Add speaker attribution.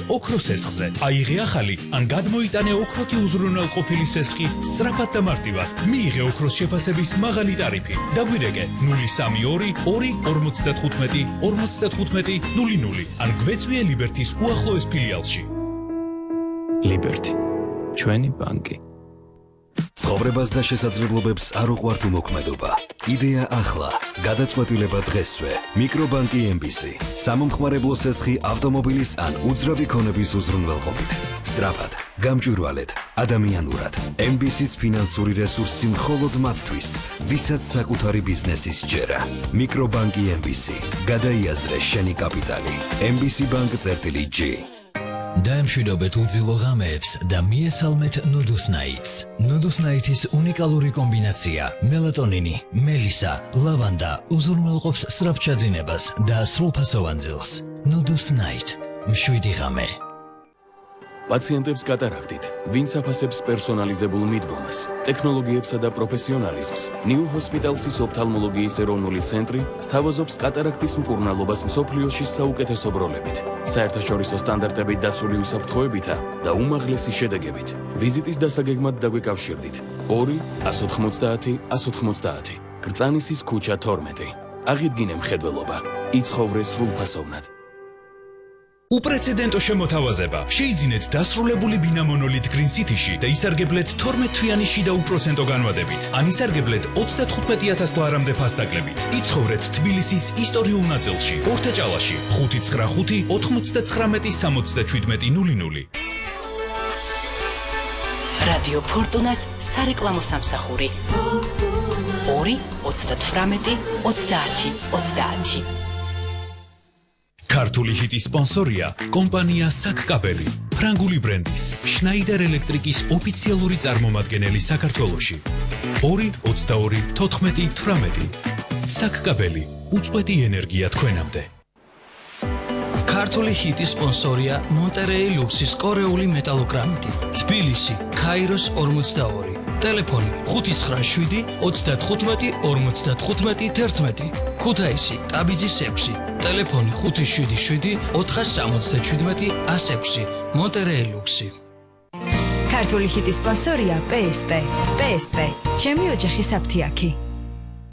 Speaker 1: ოქროს სესხზე. აიღე ახალი, ან გადმოიტანე ოქროთი უზრუნველყოფილი სესხი სწრაფად და მარტივად. მიიღე ოქროს შეფასების მაღალი ტარიფი. დაგვირეკე 032 2 55 00 ან გვეწვიე ლიბერთის უახლოეს ფილიალში.
Speaker 2: ლიბერთი, ჩვენი ბანკი.
Speaker 3: ცხოვრებას და შესაძლებლობებს არ უყვართ უმოქმედობა. იდეა ახლა, გადაწყვეტილება დღესვე. მიკრობანკი MBC. სამომხმარებლო სესხი ავტომობილის ან უძრავი ქონების უზრუნველყოფით. სწრაფად, გამჭვირვალედ, ადამიანურად. MBC-ს ფინანსური რესურსი მხოლოდ მათთვის, ვისაც საკუთარი ბიზნესის ჯერა. მიკრობანკი MBC. გადაიაზრე შენი კაპიტალი. MBC Bank-G.
Speaker 4: დაემშვიდობეთ უძილო ღამეებს და მიესალმეთ ნუდუსნაიტს. ნუდუსნაიტის უნიკალური კომბინაცია მელატონინი, მელისა, ლავანდა უზრუნველყოფს სწრაფჩაძინებას და სრულფასოვან ძილს. ნუდუსნაიტ, მშვიდი ღამე.
Speaker 2: პაციენტებს კატარაქტით, ვინც აფასებს პერსონალიზებულ მიდგომას, ტექნოლოგიებსა და პროფესიონალიზმს, New Hospital-ის ოფთალმოლოგიის ეროვნული ცენტრი სთავაზობს კატარაქტის მკურნალობას მსოფლიოში საუკეთესო ბროლებით, საერთაშორისო სტანდარტებით დაცული უსაფრთხოებითა და უმაღლესი შედეგებით. ვიზიტის დასაგეგმად დაგვიკავშირდით 2 190 190 კრწანისის ქუჩა 12. აღიდგინე მხედველობა, იცხოვრე სრულფასოვნად.
Speaker 1: უპრეცედენტო შემოთავაზება. შეიძინეთ დასრულებული ბინა მონოლით Green City-ში და ისარგებლეთ 12 თვიანი შიდა უპროცენტო განვადებით. ან ისარგებლეთ 35,000 ლარამდე ფასდაკლებით. იცხოვრეთ თბილისის ისტორიულ ნაწილში, ორთაჭალაში, 595 99 67 00.
Speaker 5: რადიო ფორტუნას სარეკლამო სამსახური 2 38 30 30.
Speaker 1: ქართული ჰიტის სპონსორია კომპანია საკკაბელი, ფრანგული ბრენდის შნაიდერ ელექტრიკის ოფიციალური წარმომადგენელი საქართველოში. 2 22 14 18. საკკაბელი, უწყვეტი ენერგია თქვენამდე.
Speaker 6: ქართული ჰიტის სპონსორია მონტერეი ლუქსის კორეული მეტალოგრამიტი, თბილისი, ქაიროს 42. ტელეფონი 597 35 55 11. ქუთაისი, ტაბიძის 6. ტელეფონი 577 477 106. მონტერეი ლუქსი.
Speaker 7: ქართული ჰიტის სპონსორია PSP. PSP, ჩემი ოჯახის აფთიაქი.